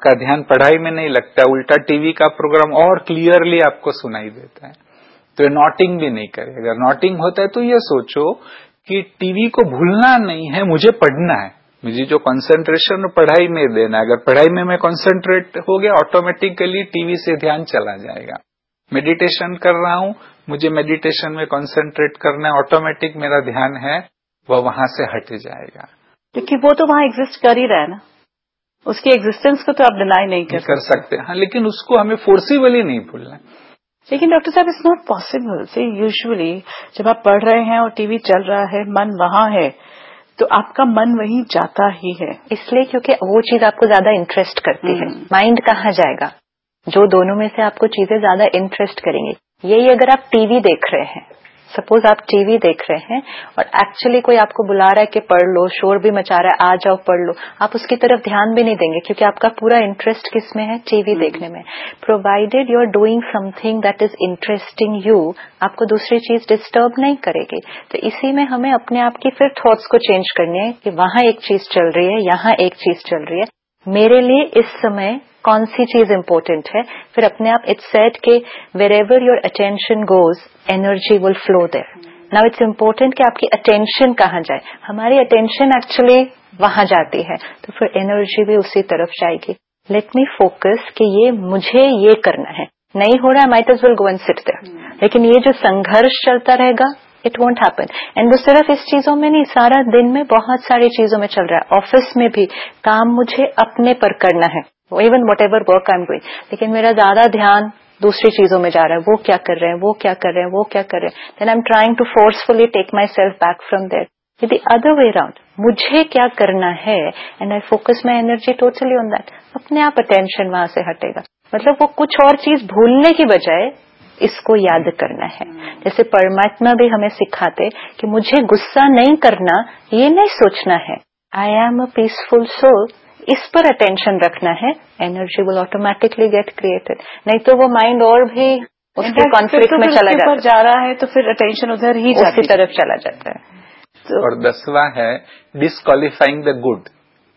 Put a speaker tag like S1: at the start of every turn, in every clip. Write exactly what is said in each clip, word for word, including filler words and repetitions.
S1: आपका ध्यान पढ़ाई में नहीं लगता, उल्टा टीवी का प्रोग्राम और क्लियरली आपको सुनाई देता है, तो ये नोटिंग भी नहीं करे। अगर नोटिंग होता है तो ये सोचो कि टीवी को भूलना नहीं है, मुझे पढ़ना है, मुझे जो कंसंट्रेशन पढ़ाई में देना है। अगर पढ़ाई में मैं कंसंट्रेट हो गया, ऑटोमेटिकली टीवी से ध्यान चला जाएगा। मेडिटेशन कर रहा हूं, मुझे मेडिटेशन में कंसंट्रेट करना है, ऑटोमेटिक मेरा ध्यान है वह वहां से हट जाएगा,
S2: क्योंकि वो तो वहां एग्जिस्ट कर ही रहा है ना, उसकी एग्जिस्टेंस को तो आप डिनाई नहीं कर,
S1: कर सकते। हाँ, लेकिन उसको हमें फोर्सिबली नहीं भूलना।
S2: लेकिन डॉक्टर साहब इट्स नॉट पॉसिबल। से यूजुअली जब आप पढ़ रहे हैं और टीवी चल रहा है, मन वहां है, तो आपका मन वहीं जाता ही है,
S3: इसलिए क्योंकि वो चीज आपको ज्यादा इंटरेस्ट करती है। माइंड कहाँ जाएगा? जो दोनों में से आपको चीजें ज्यादा इंटरेस्ट करेंगी। यही अगर आप टीवी देख रहे हैं, सपोज आप टीवी देख रहे हैं और एक्चुअली कोई आपको बुला रहा है कि पढ़ लो, शोर भी मचा रहा है, आ जाओ पढ़ लो, आप उसकी तरफ ध्यान भी नहीं देंगे क्योंकि आपका पूरा इंटरेस्ट किसमें है? टीवी देखने में। Provided you are doing something that is interesting you, आपको दूसरी चीज डिस्टर्ब नहीं करेगी। तो इसी में हमें अपने आप की फिर थॉट्स को चेंज करनी है कि वहां एक चीज चल रही है, यहाँ एक चीज चल रही है, मेरे लिए इस समय कौन सी चीज इंपॉर्टेंट है। फिर अपने आप इट्स सेड के where ever your attention goes energy will flow there. Now it's important कि आपकी अटेंशन कहाँ जाए। हमारी अटेंशन एक्चुअली वहां जाती है तो फिर एनर्जी भी उसी तरफ जाएगी। लेट मी फोकस कि ये मुझे ये करना है, नहीं हो रहा है might as well go and sit there. लेकिन ये जो संघर्ष चलता रहेगा इट वोंट हैपन। एंड वो सिर्फ इस चीजों में नहीं, सारा दिन में बहुत सारी चीजों में चल रहा है। ऑफिस में भी काम मुझे अपने पर करना है, even what ever work I am doing, लेकिन मेरा ज्यादा ध्यान दूसरी चीजों में जा रहा है, वो क्या कर रहे हैं, वो क्या कर रहे हैं, वो क्या कर रहे हैं। Then I am trying to forcefully take my self back from there. The other way around, मुझे क्या करना है and I focus my energy totally on that, अपने आप अटेंशन वहां से हटेगा। मतलब वो कुछ और चीज भूलने की बजाय इसको याद करना है। जैसे परमात्मा भी हमें सिखाते कि मुझे गुस्सा नहीं करना, ये नहीं सोचना है I am a peaceful soul, इस पर अटेंशन रखना है, energy will automatically get created. नहीं तो वो माइंड और भी उसके कॉन्फ्लिक्ट में चला जाता है,
S2: जा रहा है तो फिर अटेंशन उधर ही
S3: उसकी तरफ चला जाता है।
S1: तो और दसवां है डिस्क्वालिफाइंग द गुड।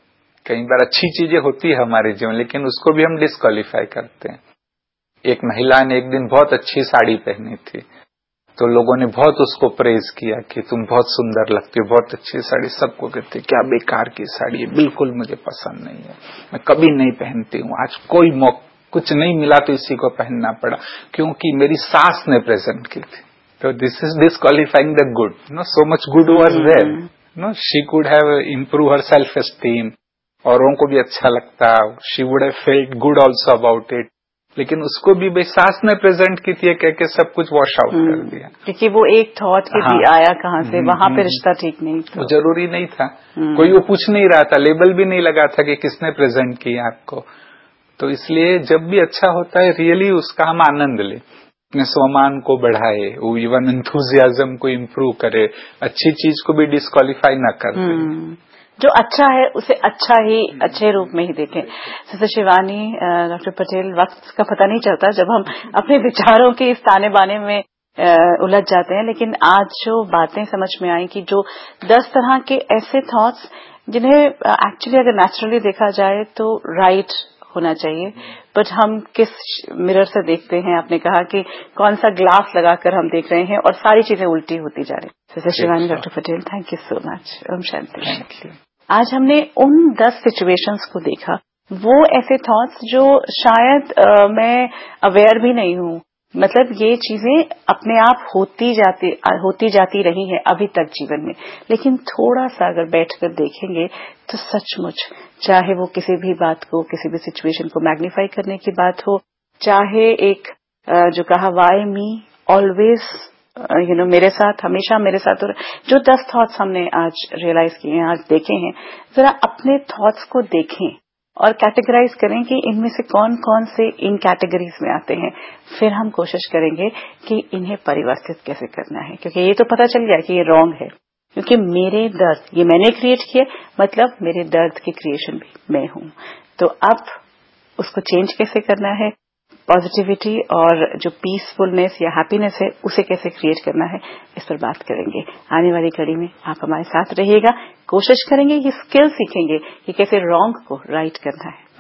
S1: कई बार अच्छी चीजें होती है हमारे जीवन, लेकिन उसको भी हम डिस्क्वालिफाई करते हैं। एक महिला ने एक दिन बहुत अच्छी साड़ी पहनी थी, तो लोगों ने बहुत उसको प्रेज किया कि तुम बहुत सुंदर लगती हो, बहुत अच्छी साड़ी। सबको कहते क्या बेकार की साड़ी है, बिल्कुल मुझे पसंद नहीं है, मैं कभी नहीं पहनती हूँ। आज कोई मौका कुछ नहीं मिला तो इसी को पहनना पड़ा क्योंकि मेरी सास ने प्रेजेंट की थी। तो this is डिस्क्वालिफाइंग the good. No so much good was there, no she could have improve her self esteem, औरों को भी अच्छा लगता, she would have felt good also about it, लेकिन उसको भी भाई सास ने प्रेजेंट की थी कह के सब कुछ वॉश आउट कर दिया
S2: क्योंकि वो एक थॉट के
S1: हाँ,
S2: भी आया कहाँ से, वहां पे रिश्ता ठीक नहीं था,
S1: वो जरूरी नहीं था, कोई वो पूछ नहीं रहा था, लेबल भी नहीं लगा था कि किसने प्रेजेंट किया आपको। तो इसलिए जब भी अच्छा होता है रियली उसका हम आनंद लें, अपने स्वमान को बढ़ाए, वो इवन एंथुजियाज्म को इम्प्रूव करे, अच्छी चीज को भी डिस्क्वालीफाई ना कर दे।
S2: जो अच्छा है उसे अच्छा ही अच्छे रूप में ही देखें। सिस्टर शिवानी, डॉक्टर पटेल, वक्त का पता नहीं चलता जब हम अपने विचारों के इस ताने बाने में उलझ जाते हैं, लेकिन आज जो बातें समझ में आई कि जो दस तरह के ऐसे थॉट्स जिन्हें एक्चुअली अगर नेचुरली देखा जाए तो राइट होना चाहिए, बट हम किस मिरर से देखते हैं। आपने कहा कि कौन सा ग्लास लगाकर हम देख रहे हैं और सारी चीजें उल्टी होती जा रही। Sister Shivani, doctor Patel, thank you so much. Om Shanti. आज हमने उन दस सिचुएशंस को देखा, वो ऐसे थॉट्स जो शायद आ, मैं अवेयर भी नहीं हूँ, मतलब ये चीजें अपने आप होती जाती होती जाती रही हैं अभी तक जीवन में, लेकिन थोड़ा सा अगर बैठकर देखेंगे तो सचमुच, चाहे वो किसी भी बात को, किसी भी सिचुएशन को मैग्नीफाई करने की बात हो, चाहे एक आ, जो कहा why me always you know मेरे साथ, हमेशा मेरे साथ, और जो दस थॉट्स हमने आज रियलाइज किए हैं, आज देखे हैं, जरा अपने थॉट्स को देखें और कैटेगराइज करें कि इनमें से कौन कौन से इन कैटेगरीज में आते हैं। फिर हम कोशिश करेंगे कि इन्हें परिवर्तित कैसे करना है, क्योंकि ये तो पता चल गया कि ये रॉन्ग है, क्योंकि मेरे दर्द ये मैंने क्रिएट किए, मतलब मेरे दर्द की क्रिएशन भी मैं हूं। तो अब उसको चेंज कैसे करना है, पॉजिटिविटी और जो पीसफुलनेस या हैप्पीनेस है उसे कैसे क्रिएट करना है, इस पर बात करेंगे। आने वाली कड़ी में आप हमारे साथ रहिएगा, कोशिश करेंगे, ये स्किल सीखेंगे कि कैसे रॉन्ग को राइट करना है।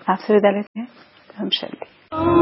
S2: आपसे विदा लेते हैं। हम शांति।